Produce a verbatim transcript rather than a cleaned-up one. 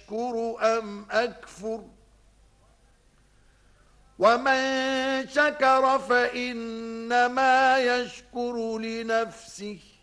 أشكر أم أكفر ومن شكر فإنما يشكر لنفسه